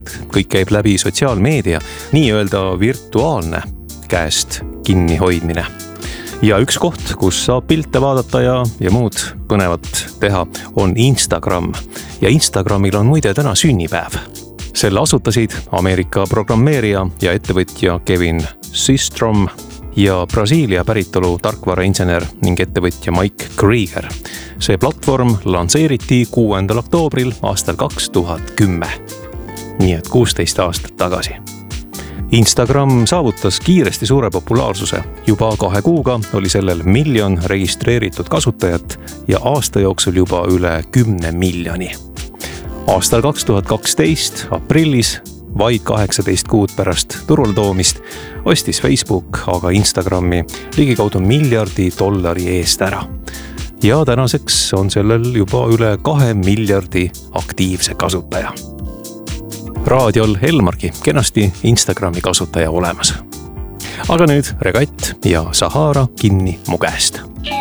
kõik käib läbi sotsiaalmeedia, nii-öelda virtuaalne käest kinni hoidmine. Ja üks koht, kus saab pilte vaadata ja muud põnevat teha, on Instagram. Ja Instagramil on muide täna sünnipäev. Selle asutasid Ameerika programmeerija ja ettevõtja Kevin Systrom ja Brasiilia päritolu tarkvarainsener ning ettevõtja Mike Krieger. See platvorm lansseeriti 6. oktoobril aastal 2010. Nii et 16 aastat tagasi. Instagram saavutas kiiresti suure populaarsuse. Juba 2 kuuga oli sellel 1 miljon registreeritud kasutajat ja aasta jooksul juba üle 10 miljoni. Aastal 2012 aprillis, vaid 18 kuud pärast turul toomist, ostis Facebook aga Instagrami ligikaudu $1 miljardi eest ära. Ja tänaseks on sellel juba üle 2 miljardi aktiivse kasutaja. Raadiol Elmargi kenasti Instagrami kasutaja olemas. Aga nüüd Regatt ja Sahara kinni mu käest.